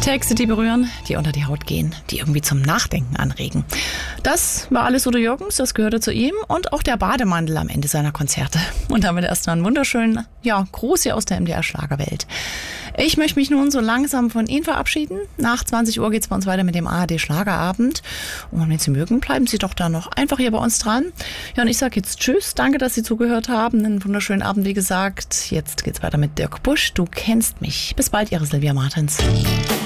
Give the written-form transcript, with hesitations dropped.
Texte, die berühren, die unter die Haut gehen, die irgendwie zum Nachdenken anregen. Das war alles Udo Jürgens, das gehörte zu ihm und auch der Bademantel am Ende seiner Konzerte. Und damit erstmal einen wunderschönen Gruß hier aus der MDR-Schlagerwelt. Ich möchte mich nun so langsam von Ihnen verabschieden. Nach 20 Uhr geht es bei uns weiter mit dem ARD-Schlagerabend. Und wenn Sie mögen, bleiben Sie doch da noch einfach hier bei uns dran. Ja, und ich sage jetzt Tschüss. Danke, dass Sie zugehört haben. Einen wunderschönen Abend, wie gesagt. Jetzt geht's weiter mit Dirk Busch. Du kennst mich. Bis bald, Ihre Silvia Martens.